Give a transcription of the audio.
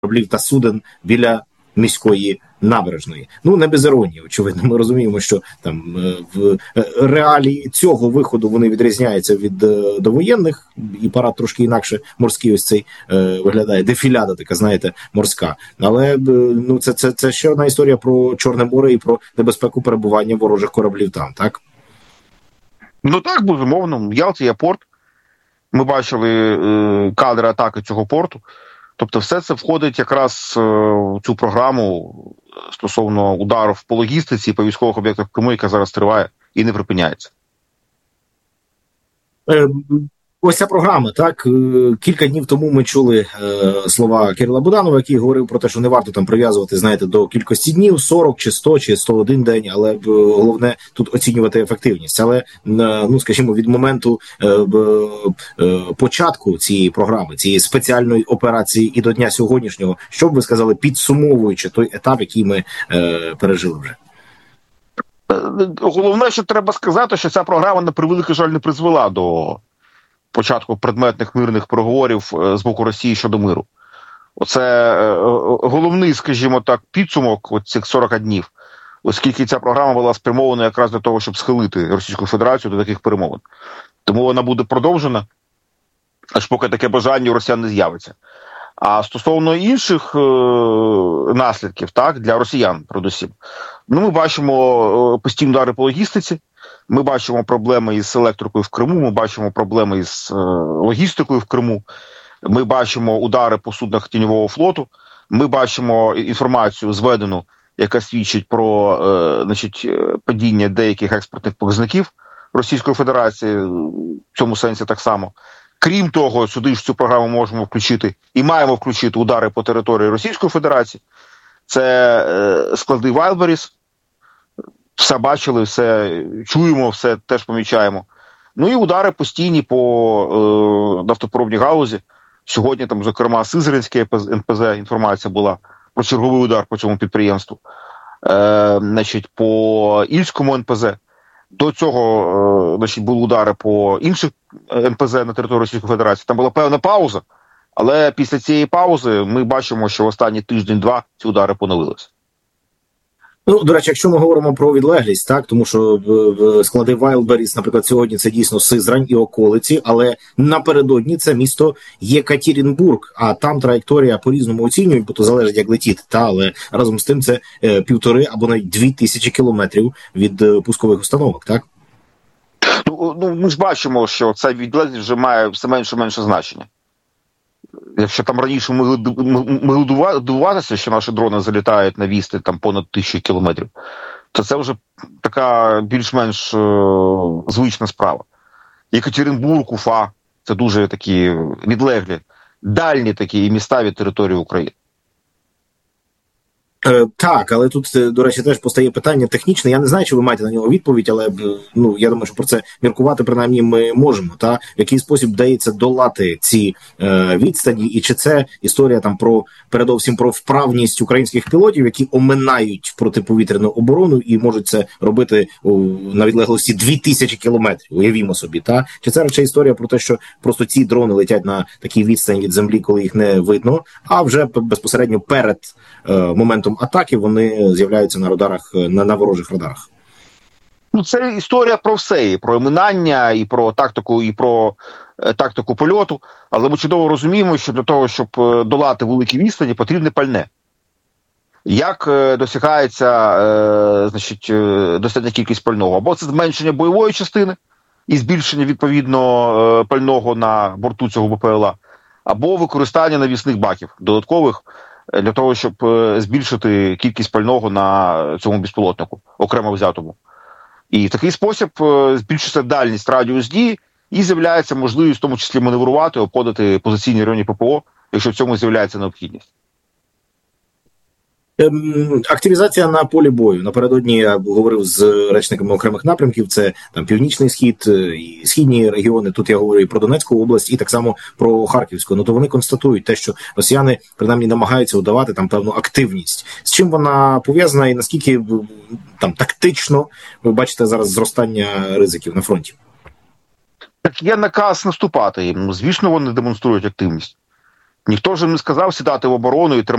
кораблів та суден біля міської набережної. Ну, не без іронії, очевидно. Ми розуміємо, що там в реалії цього виходу вони відрізняються від довоєнних, і парад трошки інакше морський ось цей виглядає, дефіляда така, знаєте, морська. Але ну, це ще одна історія про Чорне море і про небезпеку перебування ворожих кораблів там, так? Ну так, безумовно. В Ялті є порт. Ми бачили кадри атаки цього порту. Тобто все це входить якраз в цю програму стосовно ударів по логістиці, по військових об'єктах Криму, яка зараз триває і не припиняється. Ось ця програма, так, кілька днів тому ми чули слова Кирила Буданова, який говорив про те, що не варто там прив'язувати, знаєте, до кількості днів, 40 чи 100 чи 101 день, але головне тут оцінювати ефективність. Але, ну, скажімо, від моменту початку цієї програми, цієї спеціальної операції і до дня сьогоднішнього, що б ви сказали, підсумовуючи той етап, який ми пережили вже? Головне, що треба сказати, що ця програма, на превеликий жаль, не призвела до початку предметних мирних переговорів з боку Росії щодо миру. Оце головний, скажімо так, підсумок цих 40 днів, оскільки ця програма була спрямована якраз для того, щоб схилити Російську Федерацію до таких перемовин. Тому вона буде продовжена, аж поки таке бажання у росіян не з'явиться. А стосовно інших наслідків, так, для росіян, передусім, ну, ми бачимо постійні удари по логістиці, ми бачимо проблеми із електрикою в Криму, ми бачимо проблеми із логістикою в Криму, ми бачимо удари по суднах тіньового флоту, ми бачимо інформацію зведену, яка свідчить про падіння деяких експортних показників Російської Федерації, в цьому сенсі так само. Крім того, сюди ж цю програму можемо включити і маємо включити удари по території Російської Федерації. Це склади Вайлберіс. Все бачили, все чуємо, все теж помічаємо. Ну і удари постійні по нафтопровідній галузі. Сьогодні там, зокрема, Сизринське НПЗ, інформація була про черговий удар по цьому підприємству. По Ільському НПЗ. До цього були удари по інших НПЗ на території Російської Федерації. Там була певна пауза, але після цієї паузи ми бачимо, що в останні тиждень-два ці удари поновилися. Ну, до речі, якщо ми говоримо про відлеглість, так, тому що склади Вайлберіс, наприклад, сьогодні це дійсно Сизрань і околиці, але напередодні це місто Єкатеринбург, а там траєкторія по-різному оцінюють, бо то залежить, як летіти, але разом з тим це 1,5 або навіть 2000 кілометрів від пускових установок, так? Ну, ми ж бачимо, що ця відлеглість вже має все менше і менше значення. Якщо там раніше ми дивувалися, що наші дрони залітають на відстань там понад 1000 кілометрів, то це вже така більш-менш звична справа. Єкатеринбург, Уфа – це дуже такі відлеглі, дальні такі міста від території України. Так, але тут, до речі, теж постає питання технічне. Я не знаю, чи ви маєте на нього відповідь, але ну, я думаю, що про це міркувати принаймні ми можемо. Та в який спосіб вдається долати ці відстані, і чи це історія там про передовсім про вправність українських пілотів, які оминають протиповітряну оборону і можуть це робити на відлеглості 2000 кілометрів. Уявімо собі, та чи це радше історія про те, що просто ці дрони летять на такій відстані від землі, коли їх не видно, а вже безпосередньо перед моментом атаки вони з'являються на радарах, на ворожих радарах. Ну, це історія про все, і про оминання, і про тактику польоту, але ми чудово розуміємо, що для того, щоб долати великі відстані, потрібне пальне. Як досягається достатня кількість пального? Або це зменшення бойової частини і збільшення, відповідно, пального на борту цього БПЛА, або використання навісних баків додаткових, для того, щоб збільшити кількість пального на цьому безпілотнику, окремо взятому. І в такий спосіб збільшується дальність, радіус дії, і з'являється можливість в тому числі маневрувати, обходити позиційні районі ППО, якщо в цьому з'являється необхідність. Активізація на полі бою. Напередодні я говорив з речниками окремих напрямків, це там Північний Схід, і східні регіони, тут я говорю і про Донецьку область, і так само про Харківську. Ну, то вони констатують те, що росіяни, принаймні, намагаються удавати там певну активність. З чим вона пов'язана і наскільки там тактично ви бачите зараз зростання ризиків на фронті? Так є наказ наступати їм. Звісно, вони демонструють активність. Ніхто ж не сказав сідати в оборону і тримати